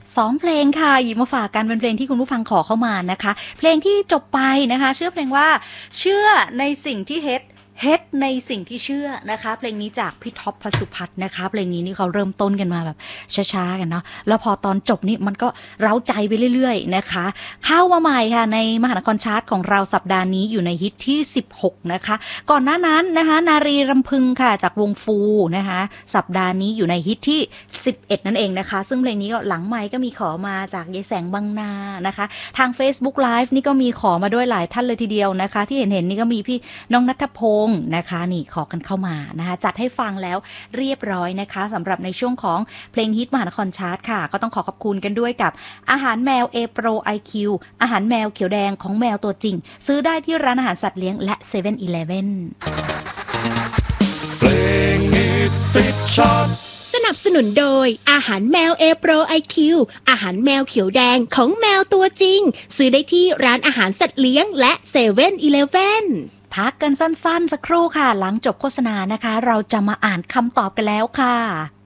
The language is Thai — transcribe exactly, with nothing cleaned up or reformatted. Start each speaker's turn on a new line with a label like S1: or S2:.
S1: สองเพลงค่ะหยิบมาฝากกันเป็นเพลงที่คุณผู้ฟังขอเข้ามานะคะเพลงที่จบไปนะคะชื่อเพลงว่าเชื่อในสิ่งที่เฮ็ดเฮ็ดในสิ่งที่เชื่อนะคะเพลงนี้จากพี่ท็อปพสุพัฒน์นะคะเพลงนี้นี่เขาเริ่มต้นกันมาแบบช้าๆกันเนาะแล้วพอตอนจบนี่มันก็เร้าใจไปเรื่อยๆนะคะเข้ามาใหม่ค่ะในมหานครชาร์ตของเราสัปดาห์นี้อยู่ในฮิตที่สิบหกนะคะก่อนหน้านั้นนะคะนารีรำพึงค่ะจากวงฟูนะคะสัปดาห์นี้อยู่ในฮิตที่สิบเอ็ดนั่นเองนะคะซึ่งเพลงนี้ก็หลังไมค์ก็มีขอมาจากยายแสงบางนานะคะทาง Facebook Live นี่ก็มีขอมาด้วยหลายท่านเลยทีเดียวนะคะที่เห็นๆนี่ก็มีพี่น้องณัฐพงศ์นะคะนี่ขอกันเข้ามานะคะจัดให้ฟังแล้วเรียบร้อยนะคะสำหรับในช่วงของเพลงฮิตมหานครชาร์ตค่ะก็ต้องขอขอบคุณกันด้วยกับอาหารแมว A Pro ไอ คิว อาหารแมวเขียวแดงของแมวตัวจริงซื้อได้ที่ร้านอาหารสัตว์เลี้ยงและ เซเว่น อีเลฟเว่น
S2: เพลงฮิตติดชาร์ต
S3: สนับสนุนโดยอาหารแมว A Pro ไอ คิว อาหารแมวเขียวแดงของแมวตัวจริงซื้อได้ที่ร้านอาหารสัตว์เลี้ยงและ เซเว่น อีเลฟเว่น
S1: พักกันสั้นๆสักครู่ค่ะหลังจบโฆษณานะคะเราจะมาอ่านคำตอบกันแล้วค่ะ